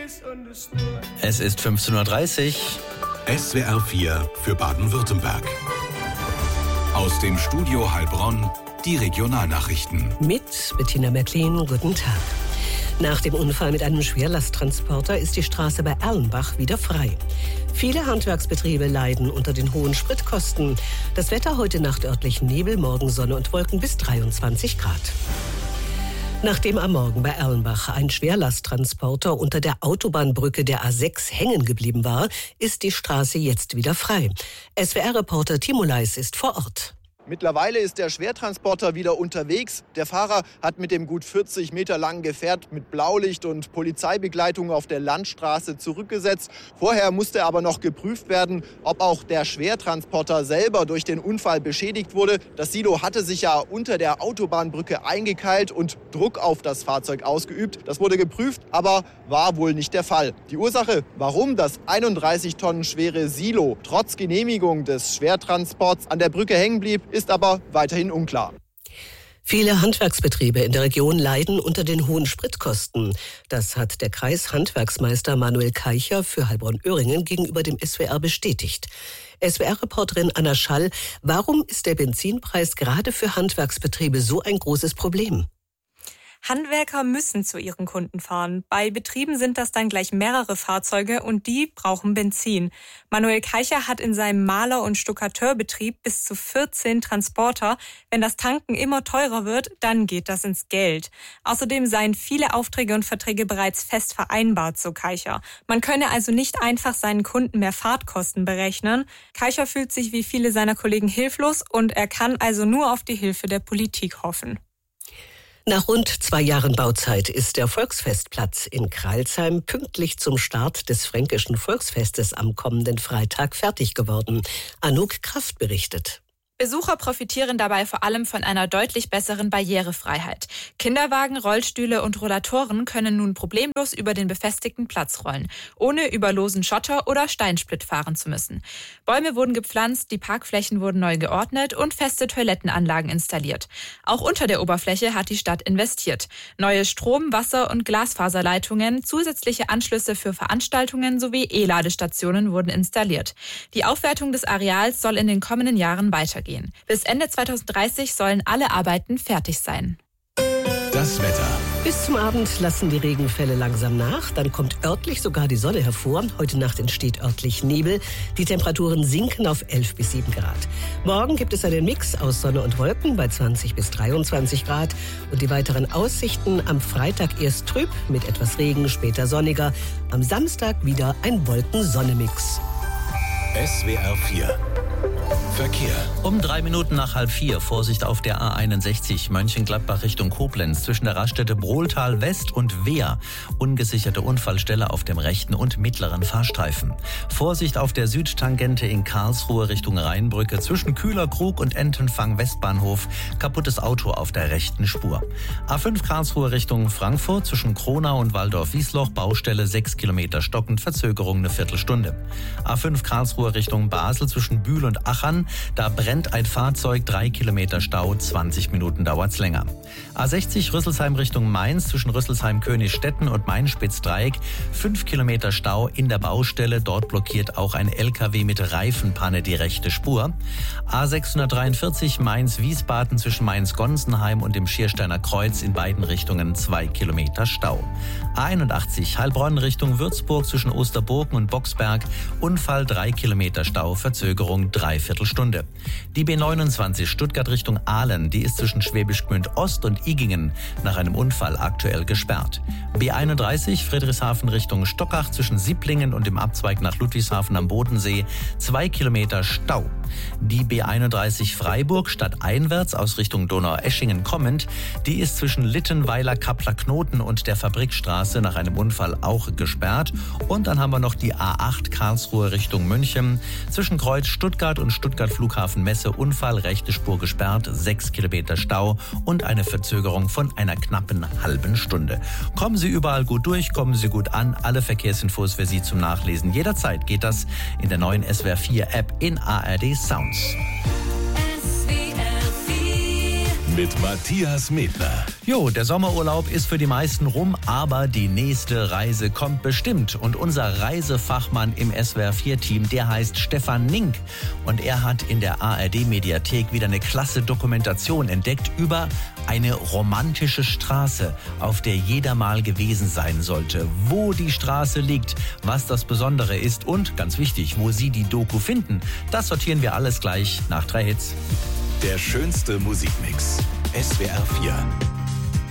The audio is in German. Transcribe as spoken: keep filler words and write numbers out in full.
Es ist fünfzehn Uhr dreißig. S W R vier für Baden-Württemberg. Aus dem Studio Heilbronn die Regionalnachrichten. Mit Bettina Merklin, guten Tag. Nach dem Unfall mit einem Schwerlasttransporter ist die Straße bei Erlenbach wieder frei. Viele Handwerksbetriebe leiden unter den hohen Spritkosten. Das Wetter heute Nacht örtlich Nebel, morgen Sonne und Wolken bis dreiundzwanzig Grad. Nachdem am Morgen bei Erlenbach ein Schwerlasttransporter unter der Autobahnbrücke der A sechs hängen geblieben war, ist die Straße jetzt wieder frei. S W R-Reporter Timo Leis ist vor Ort. Mittlerweile ist der Schwertransporter wieder unterwegs. Der Fahrer hat mit dem gut vierzig Meter langen Gefährt mit Blaulicht und Polizeibegleitung auf der Landstraße zurückgesetzt. Vorher musste aber noch geprüft werden, ob auch der Schwertransporter selber durch den Unfall beschädigt wurde. Das Silo hatte sich ja unter der Autobahnbrücke eingekeilt und Druck auf das Fahrzeug ausgeübt. Das wurde geprüft, aber war wohl nicht der Fall. Die Ursache, warum das einunddreißig Tonnen schwere Silo trotz Genehmigung des Schwertransports an der Brücke hängen blieb, ist aber weiterhin unklar. Viele Handwerksbetriebe in der Region leiden unter den hohen Spritkosten. Das hat der Kreishandwerksmeister Manuel Keicher für Heilbronn-Öhringen gegenüber dem S W R bestätigt. S W R-Reporterin Anna Schall, warum ist der Benzinpreis gerade für Handwerksbetriebe so ein großes Problem? Handwerker müssen zu ihren Kunden fahren. Bei Betrieben sind das dann gleich mehrere Fahrzeuge und die brauchen Benzin. Manuel Keicher hat in seinem Maler- und Stuckateurbetrieb bis zu vierzehn Transporter. Wenn das Tanken immer teurer wird, dann geht das ins Geld. Außerdem seien viele Aufträge und Verträge bereits fest vereinbart, so Keicher. Man könne also nicht einfach seinen Kunden mehr Fahrtkosten berechnen. Keicher fühlt sich wie viele seiner Kollegen hilflos und er kann also nur auf die Hilfe der Politik hoffen. Nach rund zwei Jahren Bauzeit ist der Volksfestplatz in Crailsheim pünktlich zum Start des Fränkischen Volksfestes am kommenden Freitag fertig geworden. Anouk Kraft berichtet. Besucher profitieren dabei vor allem von einer deutlich besseren Barrierefreiheit. Kinderwagen, Rollstühle und Rollatoren können nun problemlos über den befestigten Platz rollen, ohne über losen Schotter oder Steinsplitt fahren zu müssen. Bäume wurden gepflanzt, die Parkflächen wurden neu geordnet und feste Toilettenanlagen installiert. Auch unter der Oberfläche hat die Stadt investiert. Neue Strom-, Wasser- und Glasfaserleitungen, zusätzliche Anschlüsse für Veranstaltungen sowie E-Ladestationen wurden installiert. Die Aufwertung des Areals soll in den kommenden Jahren weitergehen. Bis Ende zweitausenddreißig sollen alle Arbeiten fertig sein. Das Wetter. Bis zum Abend lassen die Regenfälle langsam nach. Dann kommt örtlich sogar die Sonne hervor. Heute Nacht entsteht örtlich Nebel. Die Temperaturen sinken auf elf bis sieben Grad. Morgen gibt es einen Mix aus Sonne und Wolken bei zwanzig bis dreiundzwanzig Grad. Und die weiteren Aussichten: am Freitag erst trüb mit etwas Regen, später sonniger. Am Samstag wieder ein Wolken-Sonne-Mix. S W R vier. Verkehr. Um drei Minuten nach halb vier. Vorsicht auf der A einundsechzig Mönchengladbach Richtung Koblenz zwischen der Raststätte Brohltal West und Wehr. Ungesicherte Unfallstelle auf dem rechten und mittleren Fahrstreifen. Vorsicht auf der Südtangente in Karlsruhe Richtung Rheinbrücke zwischen Kühlerkrug und Entenfang Westbahnhof. Kaputtes Auto auf der rechten Spur. A fünf Karlsruhe Richtung Frankfurt zwischen Kronau und Waldorf-Wiesloch. Baustelle sechs Kilometer stockend, Verzögerung eine Viertelstunde. A fünf Karlsruhe Richtung Basel zwischen Bühl und Achern. Da brennt ein Fahrzeug, drei Kilometer Stau, zwanzig Minuten dauert's länger. A sechzig Rüsselsheim Richtung Mainz zwischen Rüsselsheim-Königstetten und Main-Spitz-Dreieck, fünf Kilometer Stau in der Baustelle. Dort blockiert auch ein L K W mit Reifenpanne die rechte Spur. A sechshundertdreiundvierzig Mainz-Wiesbaden zwischen Mainz-Gonsenheim und dem Schiersteiner Kreuz in beiden Richtungen zwei Kilometer Stau. A einundachtzig Heilbronn Richtung Würzburg zwischen Osterburgen und Boxberg. Unfall, drei Kilometer Stau, Verzögerung dreiviertel Stunde. Die B neunundzwanzig Stuttgart Richtung Aalen, die ist zwischen Schwäbisch Gmünd Ost und Igingen nach einem Unfall aktuell gesperrt. B einunddreißig Friedrichshafen Richtung Stockach zwischen Sieblingen und dem Abzweig nach Ludwigshafen am Bodensee, zwei Kilometer Stau. Die B einunddreißig Freiburg stadteinwärts aus Richtung Donaueschingen kommend, die ist zwischen Littenweiler, Kappler-Knoten und der Fabrikstraße nach einem Unfall auch gesperrt. Und dann haben wir noch die A acht Karlsruhe Richtung München zwischen Kreuz Stuttgart und Stuttgart Flughafen Messe. Unfall, rechte Spur gesperrt, sechs Kilometer Stau und eine Verzögerung von einer knappen halben Stunde. Kommen Sie überall gut durch, kommen Sie gut an. Alle Verkehrsinfos für Sie zum Nachlesen. Jederzeit geht das in der neuen S W R vier App in A R D Sounds. mit Matthias Medler. Jo, der Sommerurlaub ist für die meisten rum, aber die nächste Reise kommt bestimmt. Und unser Reisefachmann im S W R vier Team, der heißt Stefan Nink. Und er hat in der A R D-Mediathek wieder eine klasse Dokumentation entdeckt über eine romantische Straße, auf der jeder mal gewesen sein sollte. Wo die Straße liegt, was das Besondere ist und, ganz wichtig, wo Sie die Doku finden, das sortieren wir alles gleich nach drei Hits. Der schönste Musikmix. S W R vier.